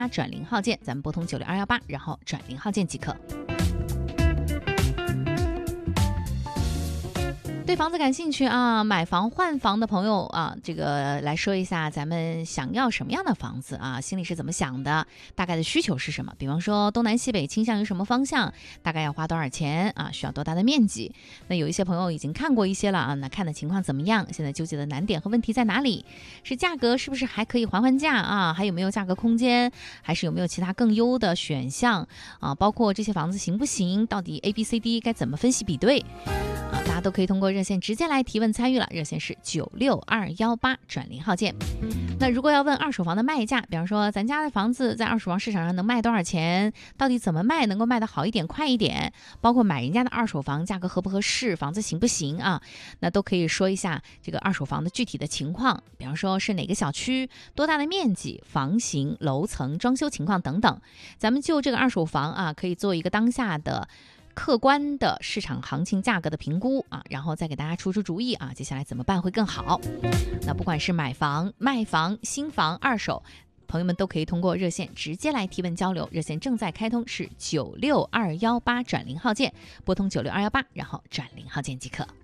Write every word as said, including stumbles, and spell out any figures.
转零号键，咱们拨通九六二幺八，然后转零号键即可。对房子感兴趣啊，买房换房的朋友啊，这个来说一下咱们想要什么样的房子啊，心里是怎么想的，大概的需求是什么，比方说东南西北倾向于什么方向，大概要花多少钱啊，需要多大的面积。那有一些朋友已经看过一些了啊，那看的情况怎么样，现在纠结的难点和问题在哪里，是价格是不是还可以还还价啊，还有没有价格空间，还是有没有其他更优的选项啊，包括这些房子行不行，到底 A B C D 该怎么分析比对啊，大家都可以通过热线直接来提问参与了，热线是九六二幺八转零号键。那如果要问二手房的卖价，比方说咱家的房子在二手房市场上能卖多少钱，到底怎么卖能够卖得好一点快一点，包括买人家的二手房价格合不合适，房子行不行啊，那都可以说一下这个二手房的具体的情况，比方说是哪个小区，多大的面积，房型、楼层、装修情况等等，咱们就这个二手房啊，可以做一个当下的客观的市场行情价格的评估啊，然后再给大家出出主意啊，接下来怎么办会更好。那不管是买房、卖房、新房、二手，朋友们都可以通过热线直接来提问交流，热线正在开通，是九六二幺八转零号键，拨通九六二幺八，然后转零号键即可。